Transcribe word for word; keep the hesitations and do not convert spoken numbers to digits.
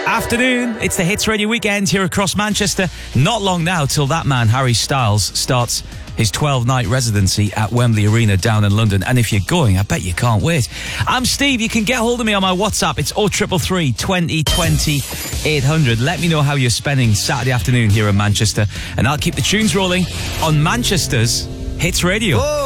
Afternoon, it's the Hits Radio Weekend here across Manchester. Not long now till that man, Harry Styles, starts his twelve-night residency at Wembley Arena down in London. And if you're going, I bet you can't wait. I'm Steve. You can get hold of me on my WhatsApp. It's oh three three three, twenty, twenty, eight hundred. Let me know how you're spending Saturday afternoon here in Manchester, and I'll keep the tunes rolling on Manchester's Hits Radio. Whoa.